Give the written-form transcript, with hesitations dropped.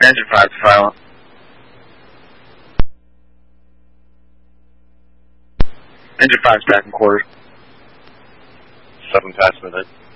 Engine 5 to silent. Engine 5's back in quarters. 7 past minute.